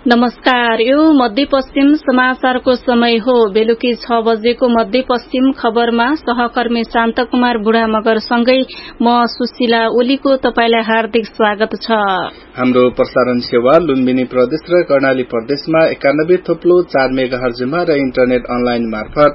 नमस्कार, यो मध्यपश्चिम समाचारको समय हो। बेलुकी 6 बजेको मध्यपश्चिम खबरमा सहकर्मी शान्त कुमार बुढा मगरसँगै म सुशीला ओलीको तपाईलाई हार्दिक स्वागत छ। हाम्रो प्रसारण सेवा लुम्बिनी प्रदेश र कर्णाली प्रदेशमा 91.4 मेगाहर्जमा र इन्टरनेट अनलाइन मार्फत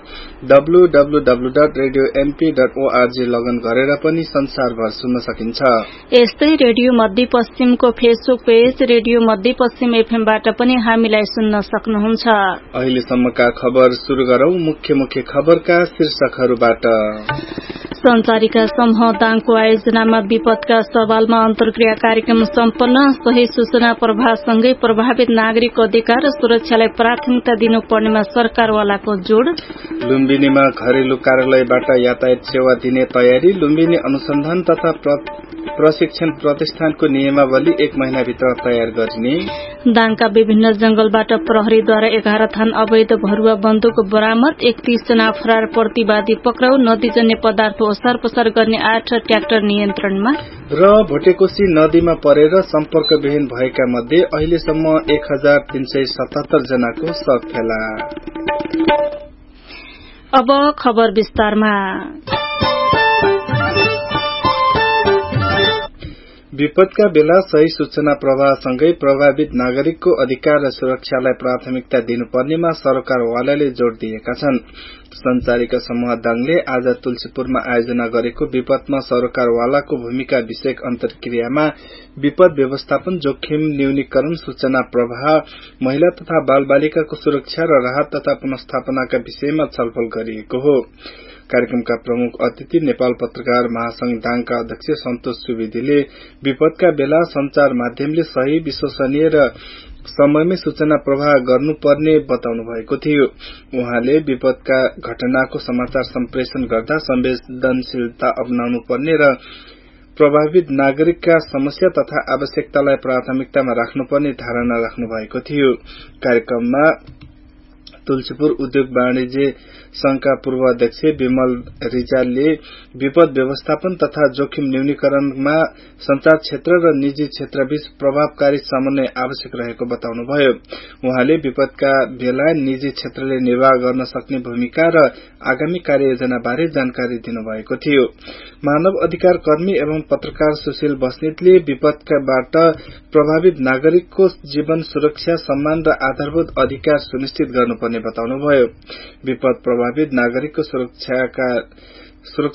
www.radiomp.org लगन गरेर पनि संसारभर सुन्न सकिन्छ। यस्तै रेडियो मध्यपश्चिमको फेसबुक पेज रेडियो मध्यपश्चिम एफएमबाट पनि हामीलाई सुन्न सक्नुहुन्छ। अहिलेसम्मका खबर सुरु गरौं। मुख्य खबरका शीर्षकहरूबाट। संचारिका समूह दाङको आयोजनामा विपदका सवालमा अन्तर्क्रिया कार्यक्रम सम्पन्न। सही सूचना प्रवाहसँगै प्रभावित नागरिकको अधिकार र सुरक्षालाई प्राथमिकता दिनुपर्नेमा सरकारवालाको जोड़। लुम्बिनीमा घरेलु कार्यालयबाट यातायात सेवा दिने तयारी। लुम्बिनी अनुसन्धान तथा प्रशिक्षण प्रतिष्ठानको नियमावली 1 महिनाभित्र तयार गरिने। दाङका विभिन्न जंगलबाट प्रहरीद्वारा 11 थान अवैध भरुवा बन्दुक बरामद। 31 जना फरार प्रतिवादी पक्राउ। नदीजन्य पदार्थ ओसार पसार गर्ने 8 ट्र्याक्टर नियन्त्रणमा। र भोटेकोशी नदीमा परेर सम्पर्कविहीन भएका मध्ये अहिलेसम्म 1377 जनाको शव फेला। अब खबर विस्तारमा। विपदका बेला सही सूचना प्रवाहसँगै प्रभावित नागरिकको अधिकार र सुरक्षालाई प्राथमिकता दिनुपर्नेमा सरकारवालाले जोड़ दिएका छन्। संचारिका समूह दाङले आज तुलसीपुरमा आयोजना गरेको विपदमा सरकारवालाको भूमिका विषयक अन्तर्क्रियामा विपद व्यवस्थापन, जोखिम न्यूनीकरण, सूचना प्रवाह, महिला तथा बाल बालिकाको सुरक्षा र राहत तथा पुनर्स्थापनाका विषयमा छलफल गरिएको हो। कार्यक्रमका प्रमुख अतिथि नेपाल पत्रकार महासंघ दाङका अध्यक्ष सन्तोष सुवेदीले विपदका बेला संचार माध्यमले सही, विश्वसनीय र समयमै सूचना प्रवाह गर्नुपर्ने बताउनु भएको थियो। उहाँले विपदका घटनाको समाचार सम्प्रेषण गर्दा संवेदनशीलता अपनाउनु पर्ने र प्रभावित नागरिकका समस्या तथा आवश्यकतालाई प्राथमिकतामा राख्नुपर्ने धारणा राख्नु भएको थियो। कार्यक्रममा तुलसीपुर उद्योग वाणिज्य संघका पूर्व अध्यक्ष विमल रिजालले विपद व्यवस्थापन तथा जोखिम न्यूनीकरणमा संचार क्षेत्र र निजी क्षेत्रबीच प्रभावकारी समन्वय आवश्यक रहेको बताउनुभयो। उहाँले विपदका बेला निजी क्षेत्रले निर्वाह गर्न सक्ने भूमिका र आगामी कार्ययोजना बारे जानकारी दिनुभएको थियो। मानव अधिकार कर्मी एवं पत्रकार सुशील बस्नेतले विपदबाट प्रभावित नागरिकको जीवन सुरक्षा, सम्मान र आधारभूत अधिकार सुनिश्चित गर्नुपर्ने बताउनुभयो। विपद प्रभावित नागरिकको सुरक्षा